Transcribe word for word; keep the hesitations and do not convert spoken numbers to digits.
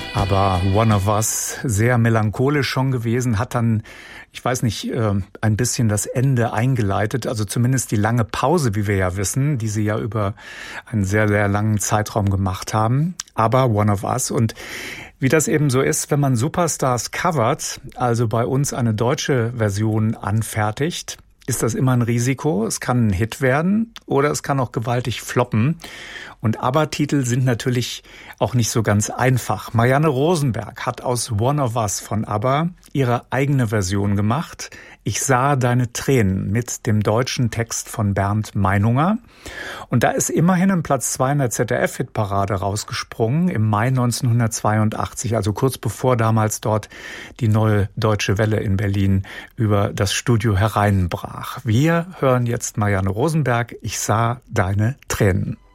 Aber One of Us, sehr melancholisch schon gewesen, hat dann, ich weiß nicht, ein bisschen das Ende eingeleitet, also zumindest die lange Pause, wie wir ja wissen, die sie ja über einen sehr, sehr langen Zeitraum gemacht haben. Aber One of Us, und wie das eben so ist, wenn man Superstars covert, also bei uns eine deutsche Version anfertigt, ist das immer ein Risiko. Es kann ein Hit werden oder es kann auch gewaltig floppen. Und ABBA-Titel sind natürlich auch nicht so ganz einfach. Marianne Rosenberg hat aus One of Us von ABBA ihre eigene Version gemacht. Ich sah deine Tränen mit dem deutschen Text von Bernd Meinunger. Und da ist immerhin ein Platz zwei in der Z D F-Hitparade rausgesprungen im Mai neunzehnhundertzweiundachtzig, also kurz bevor damals dort die neue Deutsche Welle in Berlin über das Studio hereinbrach. Wir hören jetzt Marianne Rosenberg, Ich sah deine Tränen.